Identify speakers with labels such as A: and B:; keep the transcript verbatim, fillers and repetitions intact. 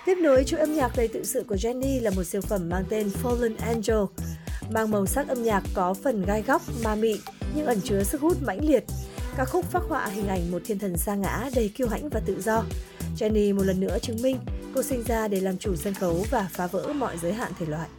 A: Tiếp nối chuỗi âm nhạc đầy tự sự của Jennie là một siêu phẩm mang tên Fallen Angel. Mang màu sắc âm nhạc có phần gai góc, ma mị nhưng ẩn chứa sức hút mãnh liệt. Ca khúc phác họa hình ảnh một thiên thần sa ngã đầy kiêu hãnh và tự do. Jennie một lần nữa chứng minh cô sinh ra để làm chủ sân khấu và phá vỡ mọi giới hạn thể loại.